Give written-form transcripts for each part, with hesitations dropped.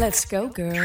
Let's go, girl.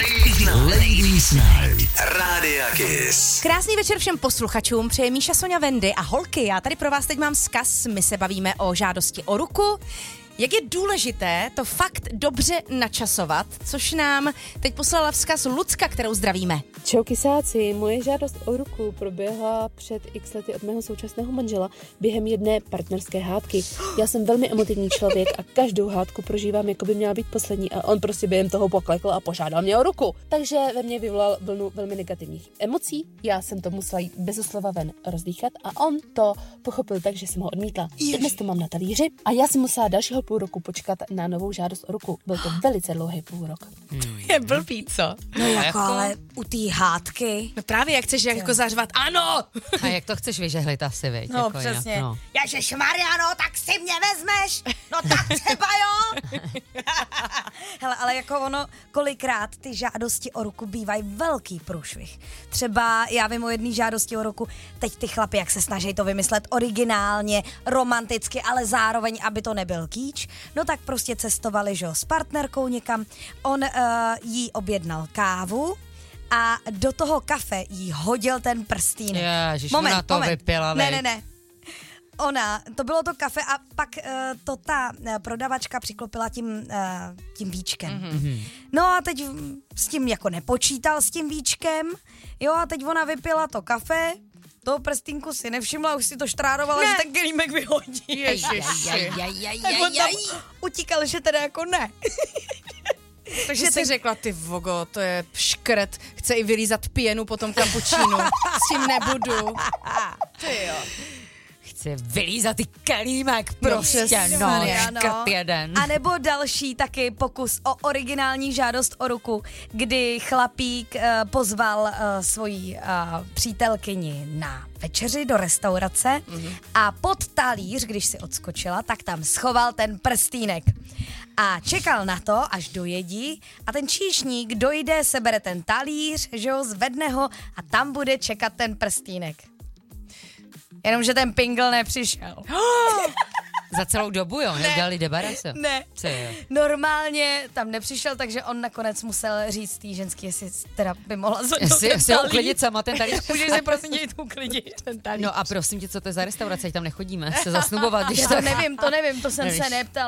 Ladies Night. Rádia Kiss. Krásný večer všem posluchačům, přeje Míša, Soňa, Wendy a holky. Já tady pro vás teď mám vzkaz, my se bavíme o žádosti o ruku. Jak je důležité to fakt dobře načasovat, což nám teď poslala vzkaz Lucka, kterou zdravíme. Čau kysáci, moje žádost o ruku proběhla před x lety od mého současného manžela během jedné partnerské hádky. Já jsem velmi emotivní člověk a každou hádku prožívám, jako by měla být poslední a on prostě během toho poklekl a požádal mě o ruku. Takže ve mně vyvolal vlnu velmi negativních emocí, já jsem to musela jít bez slova ven rozdýchat a on to pochopil tak, že jsem ho odmítla. Dnes to mám na talíři a já si musela dalšího půl roku počkat na novou žádost o ruku. Byl to velice dlouhý půl rok. Je blbý, co? No jako, ale u té hádky. No právě, jak chceš jako zařvat, ano! A jak to chceš vyžehlit asi, viď? No jako přesně. Jinak, no. Ježišmarja, no tak si mě vezmeš. No tak třeba jo. Hele, ale jako ono, kolikrát ty žádosti o ruku bývají velký průšvih. Třeba já vím o jedné žádosti o ruku, teď ty chlapi, jak se snaží to vymyslet originálně, romanticky, ale zároveň, aby to nebyl kýč, no tak prostě cestovali, že jo, s partnerkou někam. On jí objednal kávu a do toho kafe jí hodil ten prstýnek. Ježiš, ona to vypila, Ne. To bylo to kafe a pak to ta prodavačka přiklopila tím víčkem. Mm-hmm. No a teď s tím jako nepočítal s tím víčkem, jo, a teď ona vypila to kafe, toho prstínku si nevšimla, už si to štrárovala, že ten kelímek vyhodí. Ježiši. Tak on tam utíkal, že teda jako ne. Takže jsi řekla, ty vogo, to je škret, chce i vylízat pěnu po tom kapučínu, s tím nebudu. Ty jo. Chci vylízat ty kelímek prostě, no, škrt jeden. A nebo další taky pokus o originální žádost o ruku, kdy chlapík pozval svoji přítelkyni na večeři do restaurace a pod talíř, když si odskočila, tak tam schoval ten prstýnek. A čekal na to, až dojedí a ten číšník dojde, sebere ten talíř, že jo, zvedne ho a tam bude čekat ten prstýnek. Jenomže ten pingl nepřišel. Za celou dobu, jo? Neudělali debarace? Ne. Normálně tam nepřišel, takže on nakonec musel říct tý ženský, jestli teda by mohla zvednout ten talíř. uklidit sama ten talíř. Můžeš si prosím tě jít uklidit ten talíř. No a prosím tě, co to je za restaurace, tam nechodíme se zasnubovat, když Já to nevím, to jsem se neptala.